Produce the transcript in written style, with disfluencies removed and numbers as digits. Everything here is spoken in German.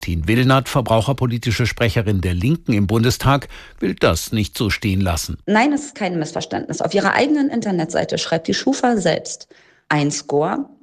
Tine Willnath, verbraucherpolitische Sprecherin der Linken im Bundestag, will das nicht so stehen lassen. Nein, es ist kein Missverständnis. Auf ihrer eigenen Internetseite schreibt die Schufa selbst: ein Score